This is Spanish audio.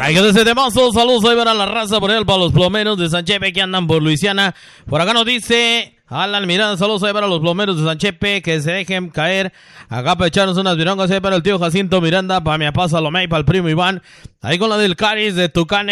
Ay, que desde temazo, saludos ahí para la raza, por ahí para los plomeros de San Chepe que andan por Luisiana. Por acá nos dice Alan Miranda, saludos ahí para los plomeros de San Chepe, que se dejen caer. Acá para echarnos unas virongas ahí para el tío Jacinto Miranda, para mi papá Salomé y para el primo Iván. Ahí con la del Caris de Tucane.